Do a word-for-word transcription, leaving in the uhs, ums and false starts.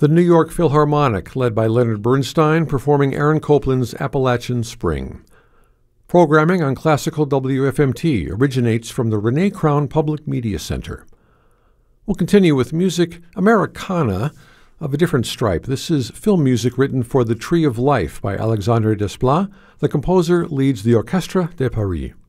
The New York Philharmonic, led by Leonard Bernstein, performing Aaron Copland's Appalachian Spring. Programming on Classical W F M T originates from the Renee Crown Public Media Center. We'll continue with music Americana of a different stripe. This is film music written for The Tree of Life by Alexandre Desplat. The composer leads the Orchestre de Paris.